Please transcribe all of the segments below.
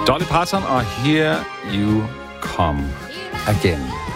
Dolly Parton og Here You Come Again.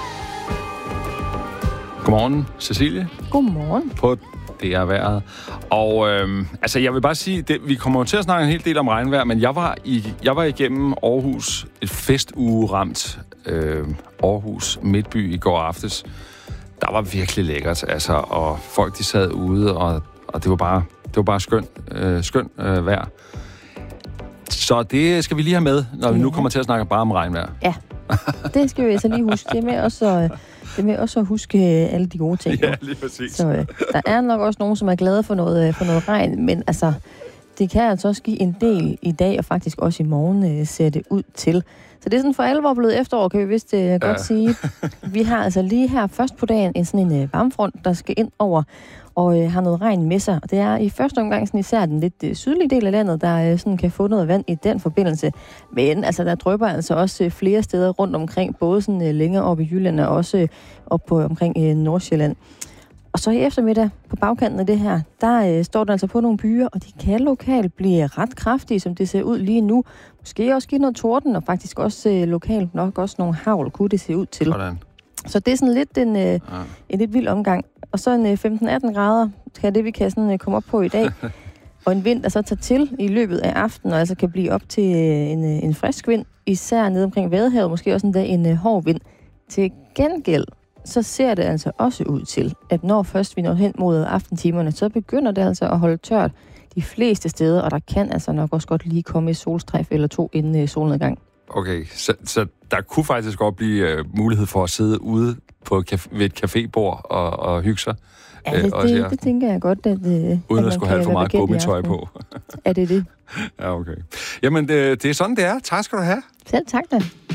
Godmorgen, Cecilie. Godmorgen. På det er vejret. Og jeg vil bare sige, vi kommer jo til at snakke en hel del om regnvejr, men jeg var igennem Aarhus, et festuge-ramt Aarhus Midtby i går aftes. Der var virkelig lækkert, altså, og folk de sad ude, og det var bare skønt vejr. Så det skal vi lige have med, når vi nu kommer til at snakke bare om regnvejr. Ja, det skal vi så lige huske. Det er med også at huske alle de gode ting. Ja, lige præcis. Så der er nok også nogen, som er glade for noget regn, men altså, det kan altså også give en del i dag, og faktisk også i morgen ser det ud til. Så det er sådan for alvor blevet efterår, kan vi vist godt sige. Vi har altså lige her først på dagen en varmefront, der skal ind over og har noget regn med sig. Og det er i første omgang sådan især den lidt sydlige del af landet, der sådan kan få noget vand i den forbindelse. Men altså, der drypper altså også flere steder rundt omkring, både sådan længere op i Jylland og også op på omkring Nordsjælland. Og så i eftermiddag på bagkanten af det her, der står der altså på nogle byer, og de kan lokalt blive ret kraftige, som det ser ud lige nu. Måske også give noget torden, og faktisk også lokalt nok også nogle hagl, kunne det se ud til. Sådan. Så det er sådan lidt en lidt vild omgang. Og så en 15-18 grader, kan det vi kan sådan komme op på i dag. Og en vind, der så tager til i løbet af aftenen, og altså kan blive op til en frisk vind, især nede omkring Vadehavet, måske også en hård vind. Til gengæld, så ser det altså også ud til, at når først vi når hen mod aftentimerne, så begynder det altså at holde tørt de fleste steder, og der kan altså nok også godt lige komme et solstrejf eller to inden solnedgang. Okay, så der kunne faktisk godt blive mulighed for at sidde ude ved et cafébord og hygge sig. Ja, det tænker jeg godt, at uden at skulle have for meget gummitøj på. Er det? Ja, okay. Jamen, det er sådan, det er. Tak skal du have. Selv tak da.